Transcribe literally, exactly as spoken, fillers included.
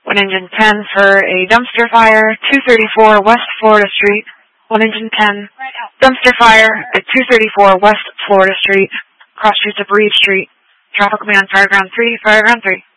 one engine ten for a dumpster fire, two thirty-four West Florida Street. one engine ten, dumpster fire at two thirty-four West Florida Street, cross streets of Reed Street. Traffic will be on Fireground three, Fireground three.